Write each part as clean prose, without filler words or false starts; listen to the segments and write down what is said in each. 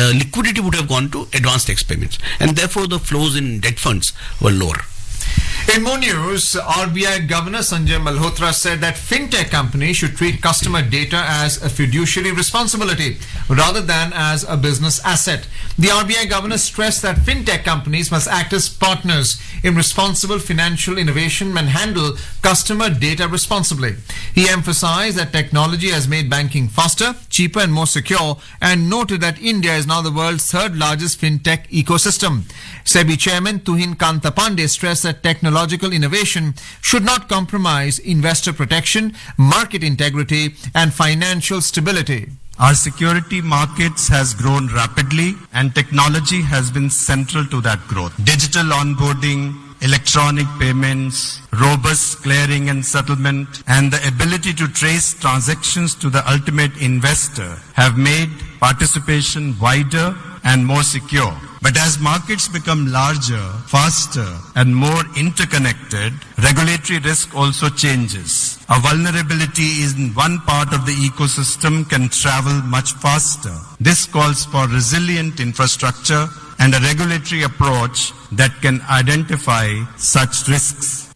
liquidity would have gone to advanced tax payments, and therefore the flows in debt funds were lower. In more news, RBI Governor Sanjay Malhotra said that fintech companies should treat customer data as a fiduciary responsibility rather than as a business asset. The RBI Governor stressed that fintech companies must act as partners in responsible financial innovation and handle customer data responsibly. He emphasized that technology has made banking faster, cheaper and more secure, and noted that India is now the world's third largest fintech ecosystem. SEBI Chairman Tuhin Kanta Pandey stressed that technological innovation should not compromise investor protection, market integrity and financial stability. Our security markets has grown rapidly and technology has been central to that growth. Digital onboarding, electronic payments, robust clearing and settlement, and the ability to trace transactions to the ultimate investor have made participation wider and more secure. But as markets become larger, faster, and more interconnected, regulatory risk also changes. A vulnerability in one part of the ecosystem can travel much faster. This calls for resilient infrastructure and a regulatory approach that can identify such risks.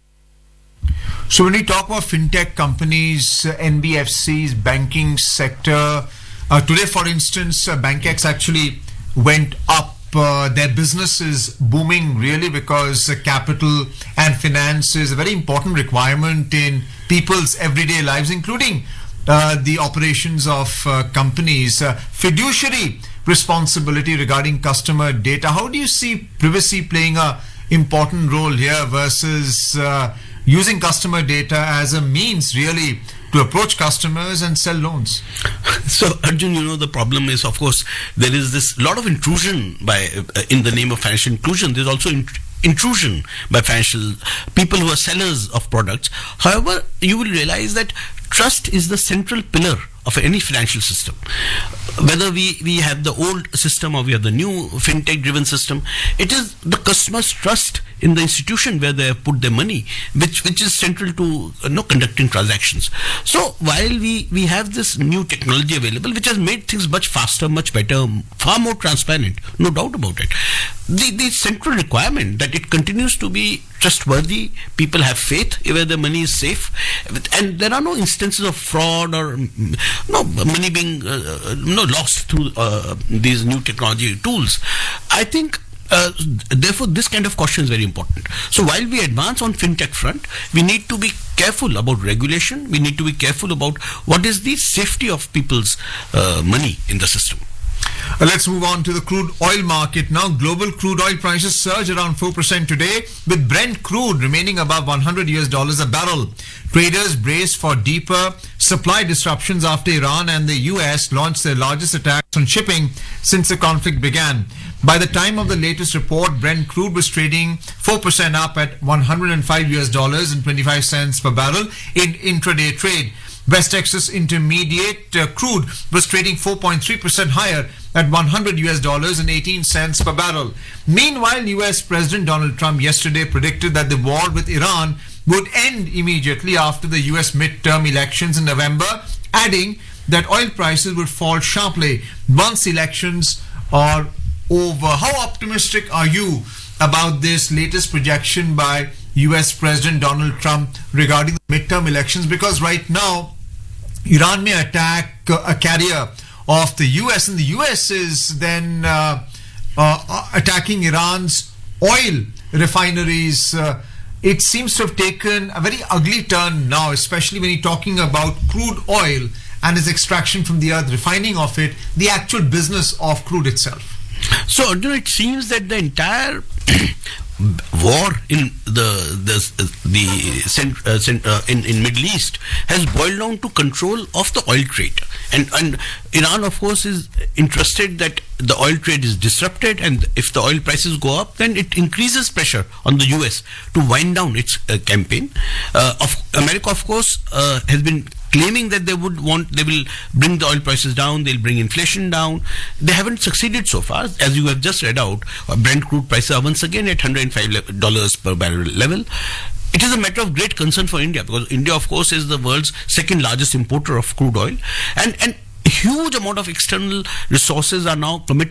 So when we talk about fintech companies, NBFCs, banking sector, today for instance, BankX actually went up. Their business is booming really because capital and finance is a very important requirement in people's everyday lives, including the operations of companies. Fiduciary responsibility regarding customer data. How do you see privacy playing a important role here versus using customer data as a means really to approach customers and sell loans? So Arjun, the problem is, of course, there is this lot of intrusion by in the name of financial inclusion. There's also intrusion by financial people who are sellers of products. However, you will realize that trust is the central pillar of any financial system. Whether we have the old system or we have the new fintech driven system, it is the customer's trust in the institution where they have put their money which is central to conducting transactions. So while we have this new technology available which has made things much faster, much better, far more transparent, no doubt about it, the central requirement that it continues to be trustworthy, people have faith where their money is safe, and there are no instances of fraud or money being lost through these new technology tools. I think therefore this kind of caution is very important. So while we advance on fintech front, we need to be careful about regulation. We need to be careful about what is the safety of people's money in the system. Let's move on to the crude oil market now. Global crude oil prices surged around 4% today, with Brent crude remaining above $100 a barrel. Traders braced for deeper supply disruptions after Iran and the US launched their largest attacks on shipping since the conflict began. By the time of the latest report, Brent crude was trading 4% up at $105.25 per barrel in intraday trade. West Texas Intermediate crude was trading 4.3% higher at $100.18 per barrel. Meanwhile, US President Donald Trump yesterday predicted that the war with Iran would end immediately after the US midterm elections in November, adding that oil prices would fall sharply once elections are over. How optimistic are you about this latest projection by US President Donald Trump regarding the midterm elections? Because right now, Iran may attack a carrier of the US, and the US is then attacking Iran's oil refineries. It seems to have taken a very ugly turn now, especially when you're talking about crude oil and its extraction from the earth, refining of it, the actual business of crude itself. So, Arjun, it seems that the entire war in in Middle East has boiled down to control of the oil trade, and Iran, of course, is interested that the oil trade is disrupted, and if the oil prices go up, then it increases pressure on the US to wind down its campaign. America, of course, has been claiming that they will bring the oil prices down, they'll bring inflation down. They haven't succeeded so far. As you have just read out, Brent crude prices are once again at $105 per barrel level. It is a matter of great concern for India, because India, of course, is the world's second largest importer of crude oil, and a huge amount of external resources are now committed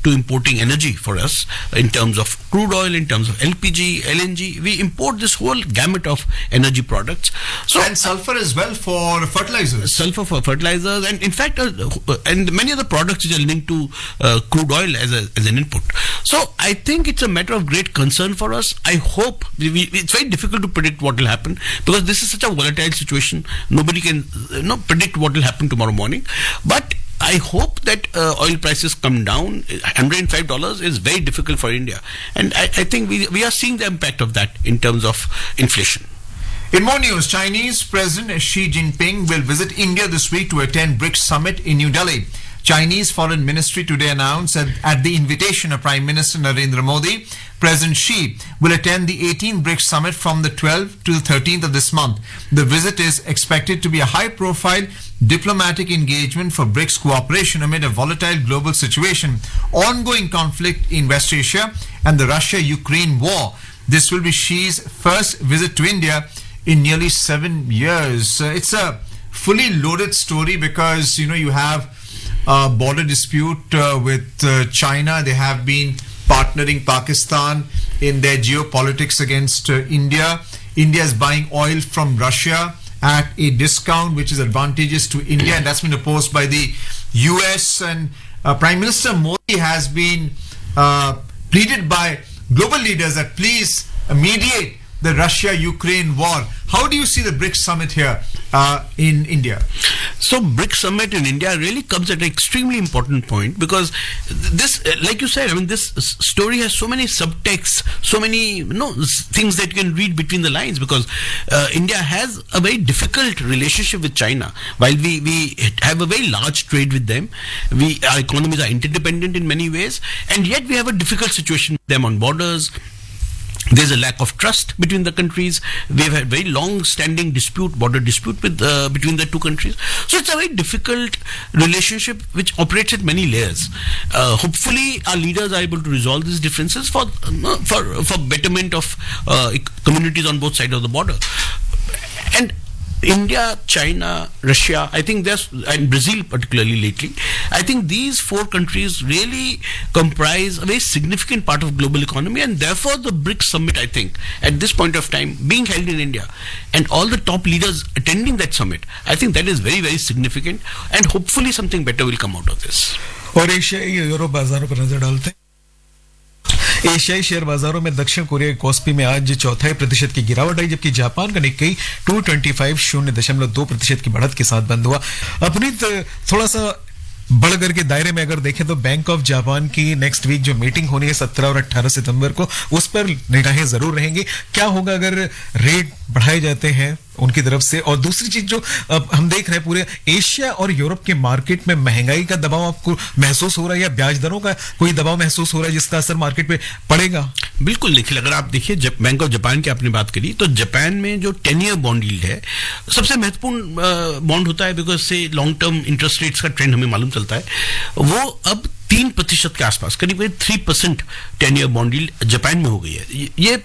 to importing energy for us in terms of crude oil, in terms of LPG, LNG. We import this whole gamut of energy products. So and sulfur as well for fertilizers. Sulfur for fertilizers, and in fact, and many other products which are linked to crude oil as an input. So I think it's a matter of great concern for us. I hope it's very difficult to predict what will happen because this is such a volatile situation. Nobody can predict what will happen tomorrow morning. But I hope that oil prices come down. $105 is very difficult for India, and I think we are seeing the impact of that in terms of inflation. In more news, Chinese President Xi Jinping will visit India this week to attend BRICS summit in New Delhi. Chinese Foreign Ministry today announced that at the invitation of Prime Minister Narendra Modi, President Xi will attend the 18th BRICS summit from the 12th to the 13th of this month. The visit is expected to be a high-profile diplomatic engagement for BRICS cooperation amid a volatile global situation, ongoing conflict in West Asia, and the Russia-Ukraine war. This will be Xi's first visit to India in nearly 7 years. It's a fully loaded story because, you have a border dispute with China. They have been partnering Pakistan in their geopolitics against India. India is buying oil from Russia at a discount which is advantageous to India, and that's been opposed by the US. And Prime Minister Modi has been pleaded by global leaders that please mediate the Russia-Ukraine war. How do you see the BRICS summit here in India? So BRICS summit in India really comes at an extremely important point because this, like you said, this story has so many subtexts, so many things that you can read between the lines because India has a very difficult relationship with China. While we have a very large trade with them, our economies are interdependent in many ways, and yet we have a difficult situation with them on borders. There's a lack of trust between the countries. We've had very long-standing border dispute between the two countries. So it's a very difficult relationship which operates at many layers. Hopefully, our leaders are able to resolve these differences for betterment of communities on both sides of the border. And India, China, Russia, I think and Brazil particularly lately, I think these four countries really comprise a very significant part of global economy, and therefore the BRICS summit, I think, at this point of time, being held in India, and all the top leaders attending that summit, I think that is very, very significant, and hopefully something better will come out of this. और एशियाई Europe बाजारों पर नजर डालते हैं। एशियाई share बाजारों में दक्षिण कोरिया कॉस्पी में आज 0.4% की गिरावट आई, जबकि जापान का निक्केई 225 0.2% की बढ़त के साथ बंद हुआ। अपनी थोड़ा सा बढ़ करके दायरे में अगर देखें तो बैंक ऑफ जापान की नेक्स्ट वीक जो मीटिंग होनी है 17 और 18 सितंबर को, उस पर निगाहें जरूर रहेंगी। क्या होगा अगर रेट बढ़ाए जाते हैं उनकी तरफ से। और दूसरी चीज जो हम देख रहे हैं पूरे एशिया और यूरोप के मार्केट में महंगाई का दबाव आपको महसूस हो रहा है या ब्याज दरों का कोई दबाव महसूस हो रहा है जिसका असर मार्केट पे पड़ेगा? बिल्कुल निखिल, अगर आप देखिए बैंक ऑफ जापान की आपने बात करी तो जापान में जो 10 ईयर बॉन्ड यील्ड है सबसे महत्वपूर्ण बॉन्ड होता है बिकॉज से लॉन्ग टर्म इंटरेस्ट रेट्स का ट्रेंड हमें मालूम चलता है, वो अब 3% के आसपास करीब 3% 10 ईयर बॉन्ड यील्ड जापान में हो गई है। ये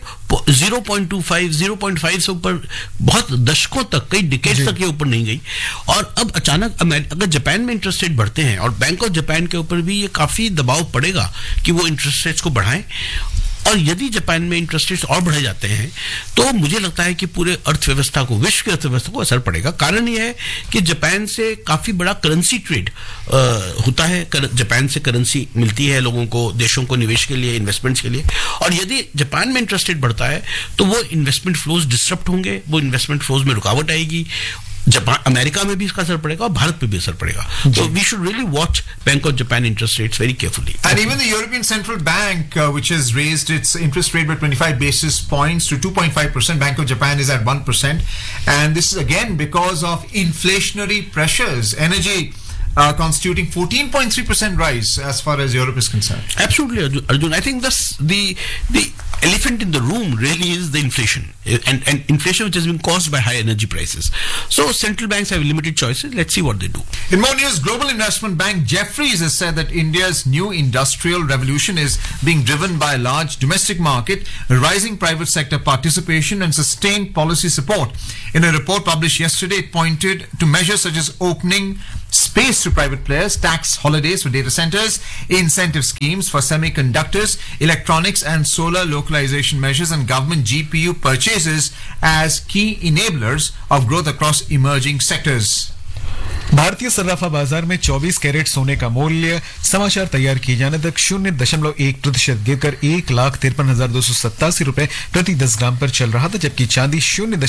0.25 0.5 से ऊपर बहुत दशकों तक, कई डिकेड्स तक ये ऊपर नहीं गई। और अब अचानक अगर जापान में इंटरेस्ट रेट बढ़ते हैं और बैंक ऑफ जापान के ऊपर भी ये काफी दबाव पड़ेगा कि वो इंटरेस्ट रेट्स को बढ़ाएं, और यदि जापान में इंटरेस्ट रेट्स और बढ़े जाते हैं तो मुझे लगता है कि पूरे अर्थव्यवस्था को, विश्व की अर्थव्यवस्था को असर पड़ेगा। कारण यह है कि जापान से काफी बड़ा करेंसी ट्रेड होता है, जापान से करेंसी मिलती है लोगों को, देशों को निवेश के लिए, इन्वेस्टमेंट्स के लिए, और यदि जापान में इंटरेस्ट रेट बढ़ता है तो वो इन्वेस्टमेंट फ्लोज डिस्टर्ब होंगे, वो इन्वेस्टमेंट फ्लोज में रुकावट आएगी। जापान, अमेरिका में भी इसका असर पड़ेगा और भारत पे भी असर पड़ेगा। So we should really watch Bank of Japan interest rates very carefully. And even the European Central Bank, which has raised its interest rate by 25 basis points to 2.5%, Bank of Japan is at 1%, and this is again because of inflationary pressures. Energy constituting 14.3% rise as far as Europe is concerned. Absolutely, Arjun. I think the elephant in the room really is the inflation, and inflation which has been caused by high energy prices. So central banks have limited choices. Let's see what they do. In more news, global investment bank Jefferies has said that India's new industrial revolution is being driven by a large domestic market, rising private sector participation, and sustained policy support. In a report published yesterday, it pointed to measures such as opening space to private players, tax holidays for data centers, incentive schemes for semiconductors, electronics and solar localization measures, and government GPU purchases as key enablers of growth across emerging sectors. भारतीय सर्राफा बाजार में 24 carat सोने का मूल्य समाचार तैयार किए जाने तक 0.1% गिरकर 1,53,287 रुपए प्रति 10 ग्राम पर चल रहा था, जबकि चांदी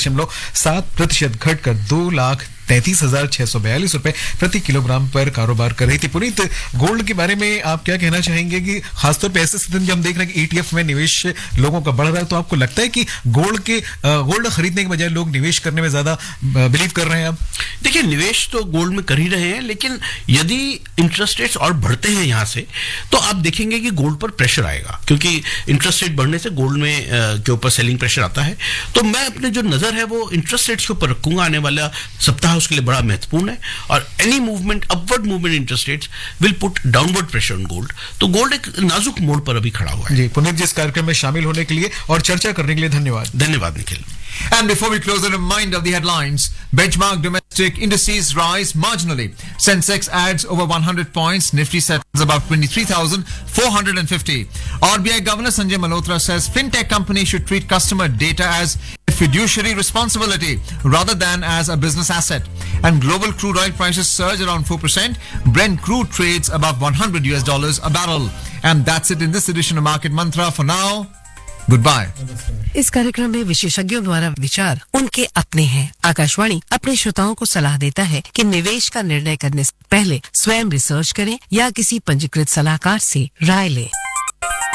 0.7% घटकर 2,33,642 रुपए प्रति किलोग्राम पर कारोबार कर रही थी। पुनीत, गोल्ड के बारे में आप क्या कहना चाहेंगे कि खासतौर पे ऐसे स्थिति में जब हम देख रहे हैं कि ETF में निवेश लोगों का बढ़ रहा है, तो आपको लगता है कि गोल्ड खरीदने के बजाय लोग निवेश करने में ज्यादा बिलीव कर रहे हैं? अब देखिए, निवेश तो गोल्ड में कर ही रहे हैं, लेकिन यदि इंटरेस्ट रेट्स और बढ़ते हैं यहां से, तो आप देखेंगे कि गोल्ड पर प्रेशर आएगा, क्योंकि इंटरेस्ट रेट बढ़ने से गोल्ड में के ऊपर सेलिंग प्रेशर आता है। तो मैं अपने जो नजर है वो इंटरेस्ट रेट्स के ऊपर रखूंगा। आने वाला सप्ताह उसके लिए बड़ा महत्वपूर्ण है, और any movement, upward movement interest rates will put downward pressure on gold. तो गोल्ड एक नाजुक मोड़ पर अभी खड़ा हुआ है। जी पुनीत, जिस कार्यक्रम में शामिल होने के लिए और चर्चा करने के लिए धन्यवाद। धन्यवाद Nikhil. And before we close, a reminder of the headlines. Benchmark domestic indices rise marginally. Sensex adds over 100 points. Nifty settles about 23,450. RBI Governor Sanjay Malhotra says fintech companies should treat customer data as a fiduciary responsibility rather than as a business asset. And global crude oil prices surge around 4%. Brent crude trades above $100 a barrel. And that's it in this edition of Market Mantra. For now, goodbye. इस कार्यक्रम में विशेषज्ञों द्वारा विचार उनके अपने हैं। आकाशवाणी अपने श्रोताओं को सलाह देता है कि निवेश का निर्णय करने से पहले स्वयं रिसर्च करें या किसी पंजीकृत सलाहकार से राय लें।